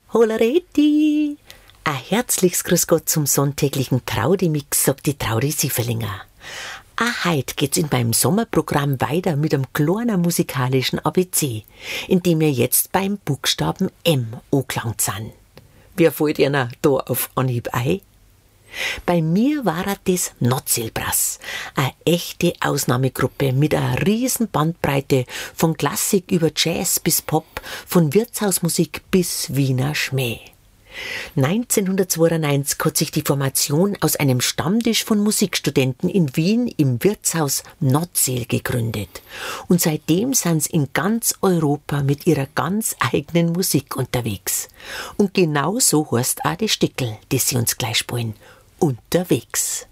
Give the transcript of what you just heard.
Holareti! Ein herzliches Grüß Gott zum sonntäglichen Traudi-Mix, sagt die Traudi Sieferlinger. Heute geht's in meinem Sommerprogramm weiter mit einem kleinen musikalischen ABC, in dem wir jetzt beim Buchstaben M angelangt sind. Wer fällt Ihnen da auf Anhieb ein? Bei mir war das Notzelbrass, eine echte Ausnahmegruppe mit einer riesen Bandbreite von Klassik über Jazz bis Pop, von Wirtshausmusik bis Wiener Schmäh. 1992 hat sich die Formation aus einem Stammtisch von Musikstudenten in Wien im Wirtshaus Notzel gegründet. Und seitdem sind sie in ganz Europa mit ihrer ganz eigenen Musik unterwegs. Und genau so heißt auch die Stickel, das sie uns gleich spielen. Unterwegs.